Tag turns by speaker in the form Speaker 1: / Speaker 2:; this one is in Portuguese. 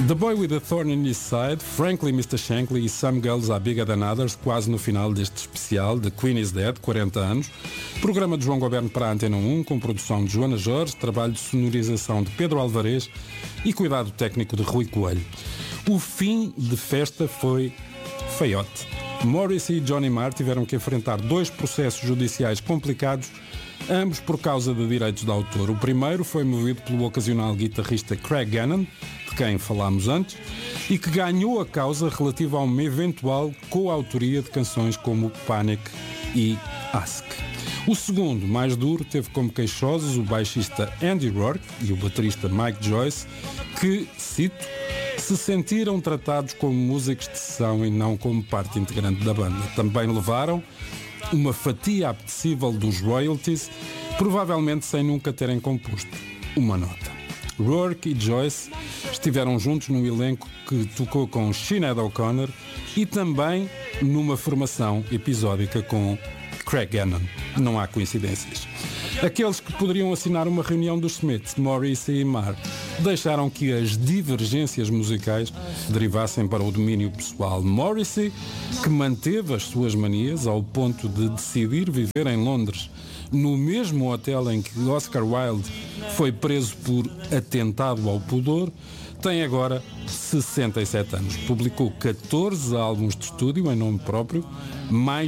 Speaker 1: The Boy with a Thorn in His Side, Frankly Mr. Shankly e Some Girls Are Bigger Than Others, quase no final deste especial de Queen is Dead, 40 anos. Programa de João Goberno para a Antena 1, com produção de Joana Jorge, trabalho de sonorização de Pedro Alvarez e cuidado técnico de Rui Coelho. O fim de festa foi feiote. Morrissey e Johnny Marr tiveram que enfrentar 2 processos judiciais complicados, ambos por causa de direitos de autor. O primeiro foi movido pelo ocasional guitarrista Craig Gannon, de quem falámos antes, e que ganhou a causa relativa a uma eventual coautoria de canções como Panic e Ask. O segundo, mais duro, teve como queixosos o baixista Andy Rourke e o baterista Mike Joyce, que, cito, se sentiram tratados como músicos de sessão e não como parte integrante da banda. Também levaram uma fatia apetecível dos royalties, provavelmente sem nunca terem composto uma nota. Rourke e Joyce estiveram juntos no elenco que tocou com Sinead O'Connor e também numa formação episódica com Craig Gannon. Não há coincidências. Aqueles que poderiam assinar uma reunião dos Smiths, Morrissey e Marr, deixaram que as divergências musicais derivassem para o domínio pessoal. Morrissey, que manteve as suas manias ao ponto de decidir viver em Londres, no mesmo hotel em que Oscar Wilde foi preso por atentado ao pudor, tem agora 67 anos. Publicou 14 álbuns de estúdio em nome próprio, mais